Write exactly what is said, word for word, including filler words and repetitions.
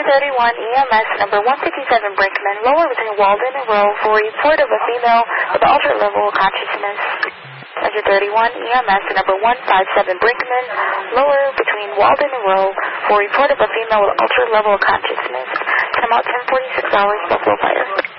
Ledger thirty-one E M S number one fifty-seven Brinkman, lower between Walden and Rowe for report of a female with altered level of consciousness. Ledger thirty-one E M S number one fifty-seven Brinkman, lower between Walden and Rowe for report of a female with altered level of consciousness. Time out ten forty-six hours, Buffalo Fire.